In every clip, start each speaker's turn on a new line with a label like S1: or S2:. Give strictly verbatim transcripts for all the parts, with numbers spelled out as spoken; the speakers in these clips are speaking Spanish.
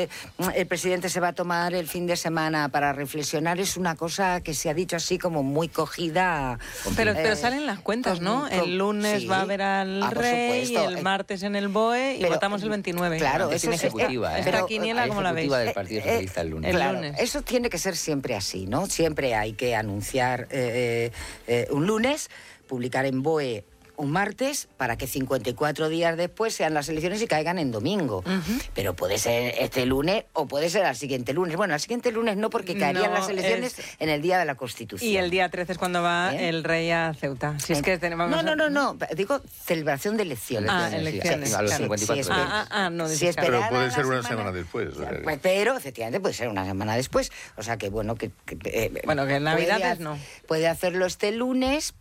S1: eh, el presidente se va a tomar el fin de semana para reflexionar es una cosa que se ha dicho así como muy cogida.
S2: Pero,
S1: eh,
S2: pero salen las cuentas, ¿no?
S1: con,
S2: el lunes
S1: sí.
S2: va a ver al
S1: ah,
S2: rey, el martes en el B O E y
S1: pero,
S2: votamos el veintinueve.
S1: Claro,
S3: eso es ejecutiva.
S2: Esta,
S3: ¿eh?
S2: esta quiniela, ¿cómo la veis?
S3: Ejecutiva del Partido Socialista el lunes.
S2: El
S1: claro,
S2: lunes.
S1: Eso tiene que ser siempre así, ¿no? Siempre hay que anunciar eh, eh, un lunes, publicar en B O E un martes para que cincuenta y cuatro días después sean las elecciones y caigan en domingo. Uh-huh. Pero puede ser este lunes o puede ser al siguiente lunes. Bueno, al siguiente lunes no, porque caerían
S2: no,
S1: las elecciones
S2: es...
S1: en el día de la Constitución.
S2: Y el día trece es cuando va ¿Eh? el rey a Ceuta. Si es que tenemos...
S1: No, no, no, no. Digo celebración de elecciones.
S2: Ah, elecciones.
S3: Sí, a los cincuenta y cuatro
S1: sí,
S3: días.
S2: Ah, ah, no,
S1: si
S4: pero puede ser una
S1: semana,
S4: semana después. O sea,
S1: pues, pero, efectivamente, puede ser una semana después. O sea que, bueno, que... que eh,
S2: bueno, que en Navidades
S1: puede,
S2: no.
S1: Puede hacerlo este lunes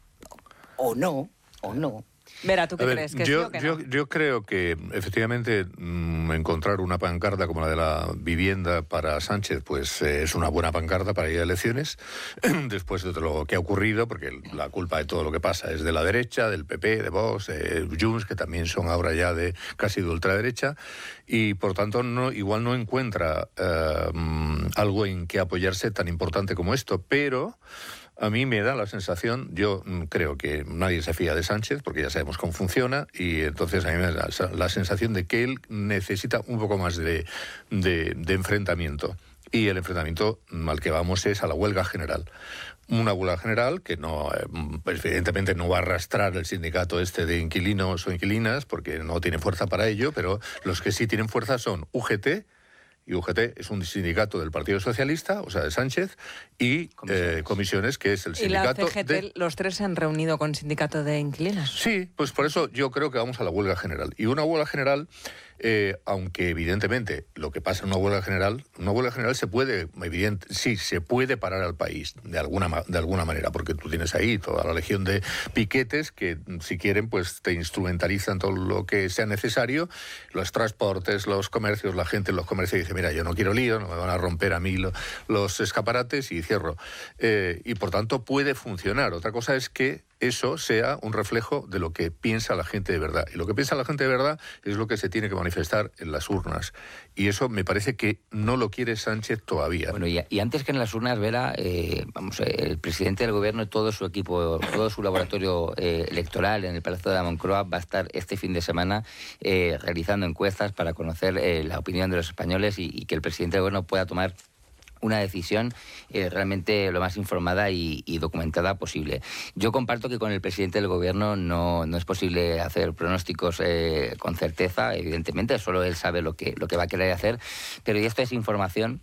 S1: o no, o no.
S2: Vera, ¿tú qué
S4: ver,
S2: crees? ¿Que
S4: yo,
S2: sí o que
S4: yo,
S2: no?
S4: yo creo que efectivamente mmm, encontrar una pancarta como la de la vivienda para Sánchez pues eh, es una buena pancarta para ir a elecciones después de lo que ha ocurrido, porque la culpa de todo lo que pasa es de la derecha, del P P, de Vox, eh, Junts, que también son ahora ya de casi de ultraderecha, y por tanto no, igual no encuentra eh, algo en que apoyarse tan importante como esto, pero... A mí me da la sensación, yo creo que nadie se fía de Sánchez, porque ya sabemos cómo funciona, y entonces a mí me da la sensación de que él necesita un poco más de, de, de enfrentamiento. Y el enfrentamiento al que vamos es a la huelga general. Una huelga general que no, evidentemente no va a arrastrar el sindicato este de inquilinos o inquilinas, porque no tiene fuerza para ello, pero los que sí tienen fuerza son U G T, y U G T es un sindicato del Partido Socialista, o sea, de Sánchez, y Comisiones, eh, Comisiones que es el sindicato...
S2: ¿Y la C G T,
S4: de...
S2: los tres se han reunido con sindicato de inquilinos?
S4: Sí, pues por eso yo creo que vamos a la huelga general. Y una huelga general, eh, aunque evidentemente lo que pasa en una huelga general, una huelga general se puede, evidente, sí, se puede parar al país de alguna, de alguna manera, porque tú tienes ahí toda la legión de piquetes que, si quieren, pues te instrumentalizan todo lo que sea necesario, los transportes, los comercios, la gente en los comercios dice, mira, yo no quiero lío, no me van a romper a mí lo, los escaparates y cierro. Eh, y por tanto puede funcionar. Otra cosa es que eso sea un reflejo de lo que piensa la gente de verdad. Y lo que piensa la gente de verdad es lo que se tiene que manifestar en las urnas. Y eso me parece que no lo quiere Sánchez todavía.
S3: Bueno, y, y antes que en las urnas, Vera, eh, vamos, el presidente del gobierno y todo su equipo, todo su laboratorio eh, electoral en el Palacio de la Moncloa va a estar este fin de semana eh, realizando encuestas para conocer eh, la opinión de los españoles y, y que el presidente del gobierno pueda tomar una decisión eh, realmente lo más informada y, y documentada posible. Yo comparto que con el presidente del gobierno no, no es posible hacer pronósticos eh, con certeza, evidentemente, solo él sabe lo que, lo que va a querer hacer, pero y esto es información.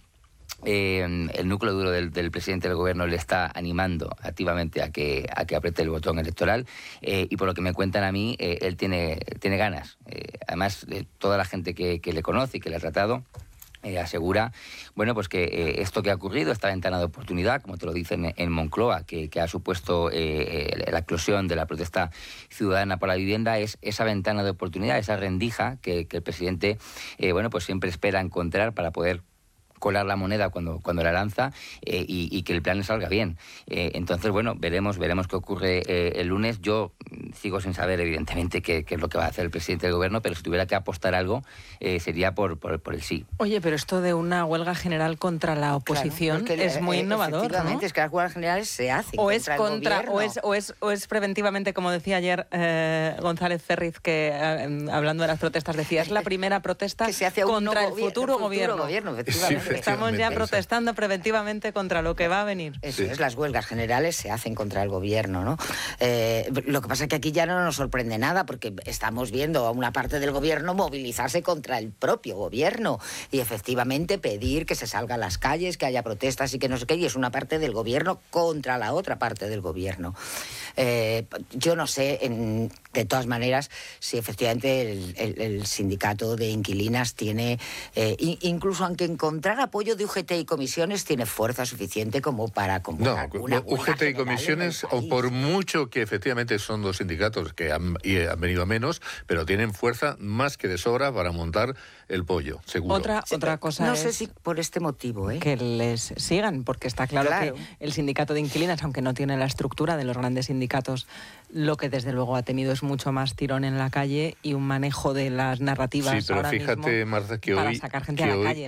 S3: Eh, el núcleo duro del, del presidente del gobierno le está animando activamente a que, a que apriete el botón electoral eh, y por lo que me cuentan a mí, eh, él tiene, tiene ganas. Eh, además, eh, toda la gente que, que le conoce y que le ha tratado, Eh, asegura, bueno, pues que eh, esto que ha ocurrido, esta ventana de oportunidad, como te lo dicen en Moncloa, que, que ha supuesto eh, la eclosión de la protesta ciudadana por la vivienda, es esa ventana de oportunidad, esa rendija que, que el presidente, eh, bueno, pues siempre espera encontrar para poder colar la moneda cuando, cuando la lanza eh, y, y que el plan le salga bien. Eh, entonces, bueno, veremos veremos qué ocurre eh, el lunes. Yo sigo sin saber, evidentemente, qué, qué es lo que va a hacer el presidente del gobierno, pero si tuviera que apostar algo, eh, sería por, por, por el sí.
S2: Oye, pero esto de una huelga general contra la oposición
S1: claro,
S2: es muy
S1: eh,
S2: innovador,
S1: efectivamente,
S2: ¿no?
S1: es que las huelgas generales se hacen
S2: o
S1: contra
S2: es
S1: el
S2: contra
S1: gobierno.
S2: o es o es o es preventivamente, como decía ayer eh, González Ferriz, que eh, hablando de las protestas decía, es la primera protesta
S1: que se hace
S2: contra el
S1: gobi-
S2: futuro,
S1: futuro
S2: gobierno.
S1: gobierno
S4: Sí,
S1: efectivamente.
S2: Estamos ya
S4: Eso.
S2: protestando preventivamente contra lo que va a venir.
S1: Eso
S4: Sí.
S1: es, las huelgas generales se hacen contra el gobierno, ¿no? Eh, lo que pasa es que aquí ya no nos sorprende nada, porque estamos viendo a una parte del gobierno movilizarse contra el propio gobierno y efectivamente pedir que se salga a las calles, que haya protestas y que no sé qué, y es una parte del gobierno contra la otra parte del gobierno. Eh, yo no sé, en, de todas maneras, si efectivamente el, el, el sindicato de inquilinas tiene, eh, incluso aunque encontrar apoyo de U G T y comisiones, tiene fuerza suficiente como para convocar
S4: No,
S1: una
S4: U G T y
S1: general
S4: comisiones,
S1: en el
S4: o
S1: país.
S4: por mucho que efectivamente son dos sindicatos que han, y han venido a menos, pero tienen fuerza más que de sobra para montar el pollo, seguro.
S2: Otra,
S1: Sí,
S2: otra cosa
S1: no
S2: es
S1: sé si por este motivo, ¿eh?
S2: que les sigan, porque está claro,
S1: Claro.
S2: que el sindicato de inquilinas, aunque no tiene la estructura de los grandes sindicatos, lo que desde luego ha tenido es mucho más tirón en la calle y un manejo de las narrativas
S4: Sí, pero
S2: ahora
S4: fíjate,
S2: mismo
S4: Marta, que
S2: para
S4: hoy,
S2: sacar gente
S4: que
S2: a la
S4: hoy
S2: calle.